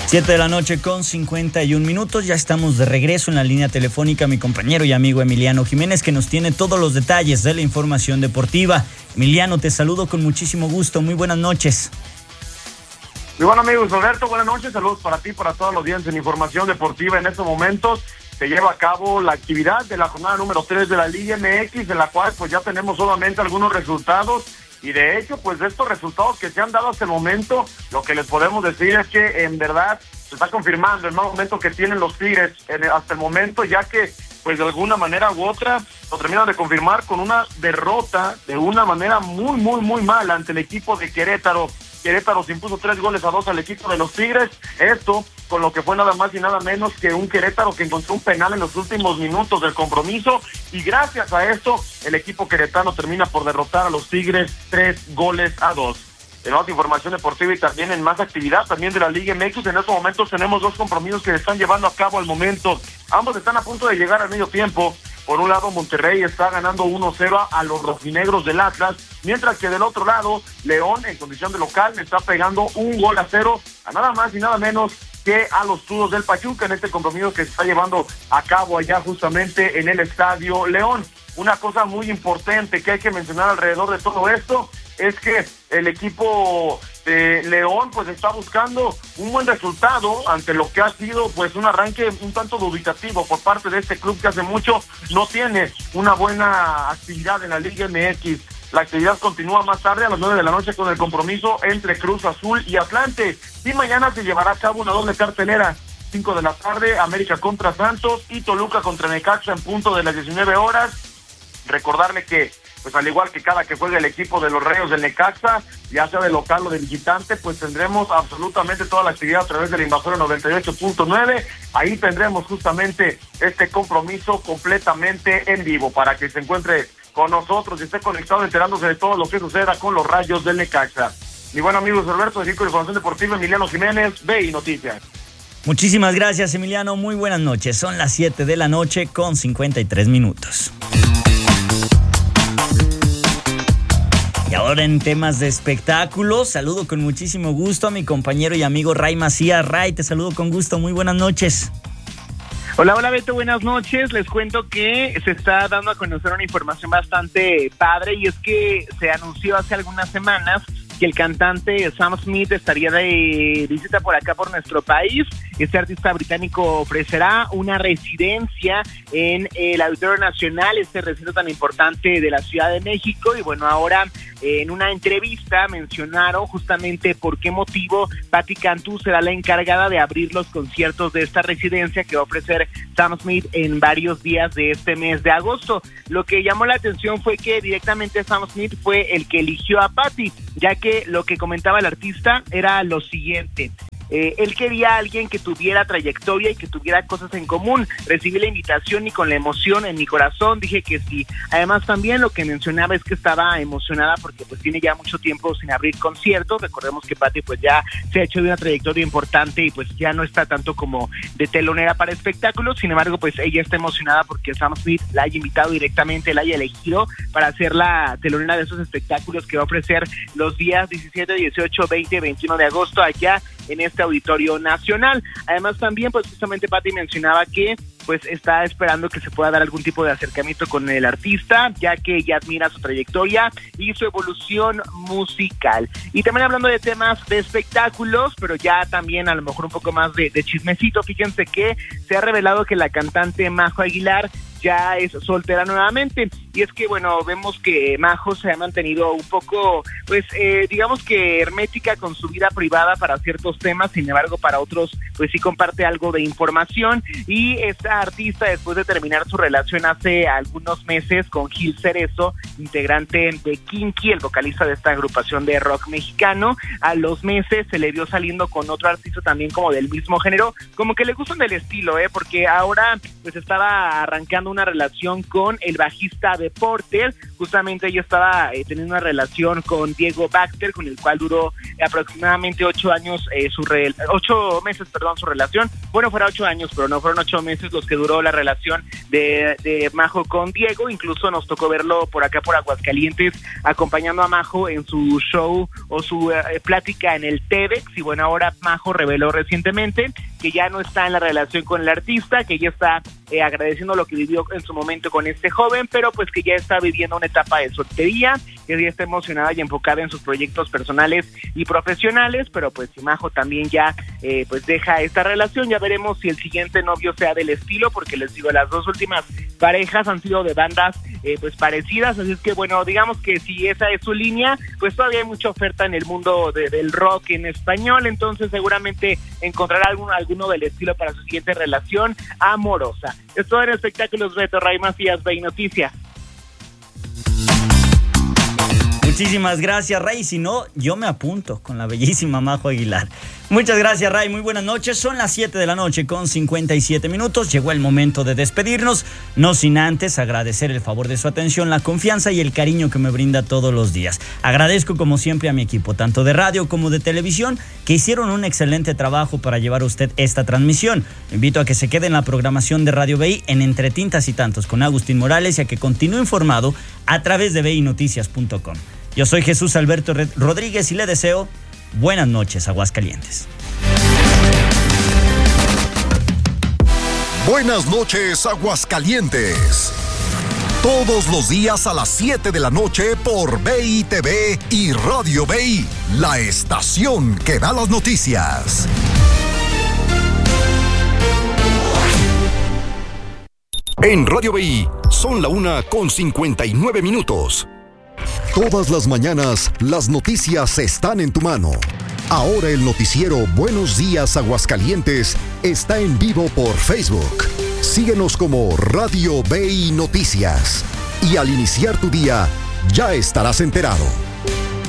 7 de la noche con 51 minutos. Ya estamos de regreso en la línea telefónica. Mi compañero y amigo Emiliano Jiménez, que nos tiene todos los detalles de la información deportiva. Emiliano, te saludo con muchísimo gusto. Muy buenas noches. Muy bueno, amigos. Roberto, buenas noches. Saludos para ti, para toda la audiencia en información deportiva. En estos momentos se lleva a cabo la actividad de la jornada número 3 de la Liga MX, en la cual pues ya tenemos solamente algunos resultados. Y de hecho, pues de estos resultados que se han dado hasta el momento, lo que les podemos decir es que en verdad se está confirmando el mal momento que tienen los Tigres hasta el momento, ya que pues de alguna manera u otra lo terminan de confirmar con una derrota de una manera muy mala ante el equipo de Querétaro. Querétaro se impuso 3-2 al equipo de los Tigres, esto con lo que fue nada más y nada menos que un Querétaro que encontró un penal en los últimos minutos del compromiso, y gracias a esto el equipo queretano termina por derrotar a los Tigres 3-2. En otra información deportiva y también en más actividad también de la Liga MX, en estos momentos tenemos dos compromisos que se están llevando a cabo al momento. Ambos están a punto de llegar al medio tiempo. Por un lado, Monterrey está ganando 1-0 a los rojinegros del Atlas, mientras que del otro lado, León, en condición de local, está pegando 1-0 a nada más y nada menos que a los Tuzos del Pachuca en este compromiso que se está llevando a cabo allá justamente en el Estadio León. Una cosa muy importante que hay que mencionar alrededor de todo esto es que el equipo de León pues está buscando un buen resultado ante lo que ha sido pues un arranque un tanto dubitativo por parte de este club que hace mucho no tiene una buena actividad en la Liga MX. La actividad continúa más tarde a las 9 de la noche con el compromiso entre Cruz Azul y Atlante, y mañana se llevará a cabo una doble cartelera. 5 de la tarde, América contra Santos y Toluca contra Necaxa en punto de las 19 horas. Recordarle que pues al igual que cada que juegue el equipo de los Rayos del Necaxa, ya sea de local o de visitante, pues tendremos absolutamente toda la actividad a través del Invasor 98.9. Ahí tendremos justamente este compromiso completamente en vivo para que se encuentre con nosotros y esté conectado enterándose de todo lo que suceda con los Rayos del Necaxa. Mi buen amigo Roberto, de Información Deportiva, Emiliano Jiménez, BI Noticias. Muchísimas gracias, Emiliano. Muy buenas noches. Son las 7 de la noche con 53 minutos. Y ahora en temas de espectáculos, saludo con muchísimo gusto a mi compañero y amigo Ray Macías. Ray, te saludo con gusto, muy buenas noches. Hola Beto, buenas noches. Les cuento que se está dando a conocer una información bastante padre, y es que se anunció hace algunas semanas que el cantante Sam Smith estaría de visita por acá por nuestro país. Este artista británico ofrecerá una residencia en el Auditorio Nacional, este recinto tan importante de la Ciudad de México. Y bueno, ahora en una entrevista mencionaron justamente por qué motivo Patti Cantú será la encargada de abrir los conciertos de esta residencia que va a ofrecer Sam Smith en varios días de este mes de agosto. Lo que llamó la atención fue que directamente Sam Smith fue el que eligió a Patti, ya que lo que comentaba el artista era lo siguiente: él quería a alguien que tuviera trayectoria y que tuviera cosas en común. Recibí la invitación y con la emoción en mi corazón dije que sí. Además también lo que mencionaba es que estaba emocionada porque pues tiene ya mucho tiempo sin abrir conciertos. Recordemos que Patti pues ya se ha hecho de una trayectoria importante y pues ya no está tanto como de telonera para espectáculos. Sin embargo, pues ella está emocionada porque Sam Smith la haya invitado directamente, la haya elegido para hacer la telonera de esos espectáculos que va a ofrecer los días 17, 18, 20, 21 de agosto allá en este Auditorio Nacional. Además también pues justamente Patti mencionaba que pues está esperando que se pueda dar algún tipo de acercamiento con el artista, ya que ella admira su trayectoria y su evolución musical. Y también hablando de temas de espectáculos, pero ya también a lo mejor un poco más de chismecito, fíjense que se ha revelado que la cantante Majo Aguilar ya es soltera nuevamente. Y es que bueno, vemos que Majo se ha mantenido un poco pues digamos que hermética con su vida privada para ciertos temas. Sin embargo, para otros pues sí comparte algo de información. Y esta artista, después de terminar su relación hace algunos meses con Gil Cerezo, integrante de Kinky, el vocalista de esta agrupación de rock mexicano, a los meses se le vio saliendo con otro artista también como del mismo género, como que le gustan del estilo, porque ahora pues estaba arrancando teniendo una relación con el bajista de Porter. Justamente ella estaba teniendo una relación con Diego Baxter, con el cual duró aproximadamente 8 meses su relación. Bueno, fuera 8 años, pero no fueron 8 meses los que duró la relación de Majo con Diego. Incluso nos tocó verlo por acá por Aguascalientes, acompañando a Majo en su show o su plática en el TEDx. Y bueno, ahora Majo reveló recientemente que ya no está en la relación con el artista, que ya está agradeciendo lo que vivió en su momento con este joven, pero pues que ya está viviendo una etapa de soltería, que ya está emocionada y enfocada en sus proyectos personales y profesionales. Pero pues si Majo también ya pues deja esta relación, ya veremos si el siguiente novio sea del estilo, porque les digo, las dos últimas parejas han sido de bandas pues parecidas, así es que bueno, digamos que si esa es su línea, pues todavía hay mucha oferta en el mundo del rock en español, entonces seguramente encontrará alguno del estilo para su siguiente relación amorosa. Es todo en Espectáculos Beto, Ray Macías, Bay Noticias. Muchísimas gracias, Ray. Si no, yo me apunto con la bellísima Majo Aguilar. Muchas gracias, Ray. Muy buenas noches. Son las 7 de la noche con 57 minutos. Llegó el momento de despedirnos, no sin antes agradecer el favor de su atención, la confianza y el cariño que me brinda todos los días. Agradezco como siempre a mi equipo, tanto de radio como de televisión, que hicieron un excelente trabajo para llevar a usted esta transmisión. Lo invito a que se quede en la programación de Radio BI en Entre Tintas y Tantos con Agustín Morales y a que continúe informado a través de binoticias.com. Yo soy Jesús Alberto Rodríguez y le deseo buenas noches, Aguascalientes. Buenas noches, Aguascalientes. Todos los días a las 7 de la noche por BI TV y Radio BI, la estación que da las noticias. En Radio BI son la 1:59. Todas las mañanas, las noticias están en tu mano. Ahora el noticiero Buenos Días Aguascalientes está en vivo por Facebook. Síguenos como Radio BI Noticias. Y al iniciar tu día, ya estarás enterado.